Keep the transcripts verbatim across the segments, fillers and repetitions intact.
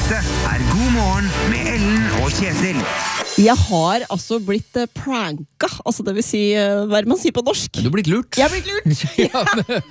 Dette er God morgen med Ellen og Kjetil. Jeg har altså blitt uh, pranka, altså det vil si, uh, hva er det man sier på norsk? Du har blitt lurt. Jeg har blitt lurt! Ja, men,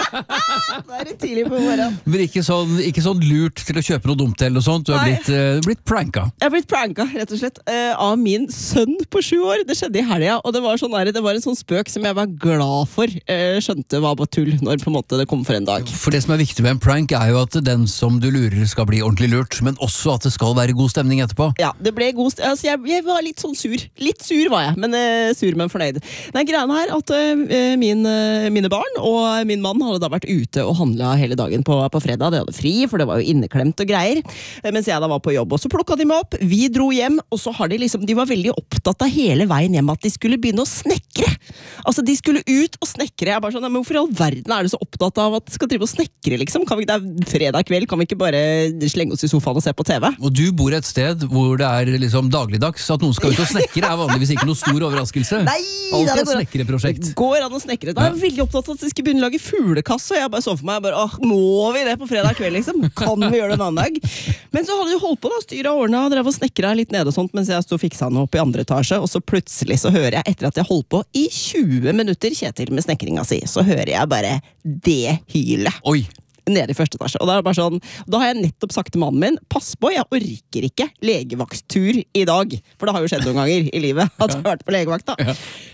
Det er litt tidlig på morgenen. men ikke, sånn, ikke sånn lurt til å kjøpe noe dumt eller noe sånt. Du har Nei. blitt, uh, blitt pranka. Jeg har blitt pranka, rett og slett, uh, av min sønn på sju år. Det skjedde i helga, og det var, sånn der, det var en sånn spøk som jeg var glad for. Uh, skjønte var bare tull når på en måte det kom for en dag. For det som er viktig med en prank er jo at den som du lurer skal bli ordentlig lurt, men også at det skal være god stemning etterpå. Ja, det ble god st- altså, jeg, jeg var litt sånn sur. Litt sur var jeg, men uh, sur, men fornøyd. Nei, greia er at uh, min, uh, mine barn og min mann hadde da vært ute og handla hele dagen på, på fredag. De hadde fri, for det var jo inneklemt og greier. Uh, mens jeg da var på jobb, og så plukka de meg opp. Vi dro hjem, og så har de liksom, de var veldig opptatt av hele veien hjem at de skulle begynne å snekre. Altså, de skulle ut og snekre. Jeg bare sånn, men hvorfor i all verden er du så opptatt av at de skal drive og snekre, liksom? Kan vi, det er fredag kveld, kan vi ikke bare slenge oss i sofaen og se på T V? Og du bor et sted hvor det er liksom dagligdags at noen skal ut og snekre er vanligvis ikke noe stor overraskelse. Nei, Alltid det et går- snekreprosjekt. Går an å snekre. Da er jeg veldig opptatt av at de skal begynne å lage fuglekasse, og jeg bare så for meg, jeg bare, åh, må vi det på fredag kveld, liksom? Kan vi gjøre det en annen dag? Men så hadde de holdt på da, styret og ordnet, og drev og snekra litt nede og sånt, mens jeg stod og fiksa noe opp i andre etasje, og så plutselig så hører jeg, etter at jeg holdt på i tjue minutter, Kjetil, med snekringa si, så hører jeg bare det hyle. Oi, Nede i første etasje. Og da, er det bare sånn, da har jeg nettopp sagt til mannen min, pass på, jeg orker ikke legevakttur i dag. For det har jo skjedd noen ganger i livet at jeg har vært på legevakt da. Ja.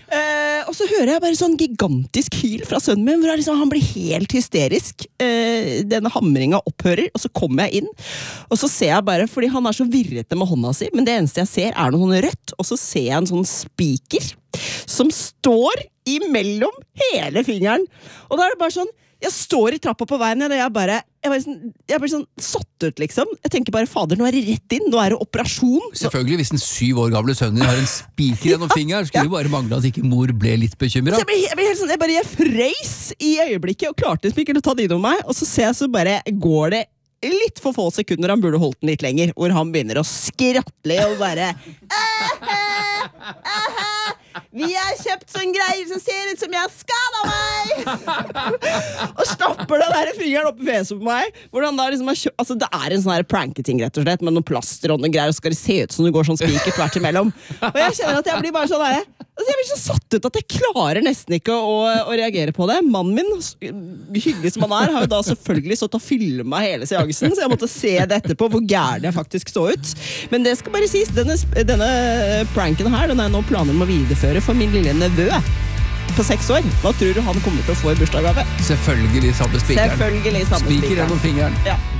Eh, og så hører jeg bare sånn gigantisk hyl fra sønnen min, hvor jeg liksom, han blir helt hysterisk. Eh, denne hamringa opphører, og så kommer jeg inn, og så ser jeg bare, fordi han er så virrete med hånda si, men det eneste jeg ser er noe sånn rødt, og så ser jeg en sånn spiker som står imellom hele fingeren. Og da er det bare sånn, jeg står i trappa på veien, og jeg bare, jeg bare, sånn, jeg bare sånn satt ut, liksom. Jeg tenker bare, fader, nå er det rett inn, nå er det operasjon. selvfølgelig hvis den syv år gamle sønnen din har en spiker gjennom fingeren, skulle det bare mangle at ikke mor ble litt Så bekymret. jeg ble, jeg ble helt sånn, jeg bare, jeg frøys i øyeblikket, og klarte liksom ikke å ta det innover meg, og så ser jeg så bare, går det litt for få sekunder, han burde holdt den litt lenger, hvor han begynner å skratle og bare «Æhæ, æhæ, vi har kjøpt sånn greier som ser ut som jeg har skadet meg!» og stopper den der fingeren opp i fjeset på meg, hvor han da liksom har kjøpt, altså det er en sånn her pranketing rett og slett, med noen plaster og noen greier, og så skal det se ut som det går sånn spiker tvert imellom, og jeg kjenner at jeg blir bare sånn der, altså jeg blir så satt ut at jeg klarer nesten ikke å, å reagere på det. Mannen min, hyggelig som han er, har jo da selvfølgelig stått og filmet hele seansen, så jeg måtte se det etterpå, hvor gærlig jeg faktisk så ut. Men det skal bare sies, denne, denne pranken her, den er nå planer om å videreføre for min lille nevø på seks år. Hva tror du han kommer til å få i bursdagsgave? Selvfølgelig samme spikeren. Selvfølgelig samme Spiker spikeren. gjennom fingeren. Ja.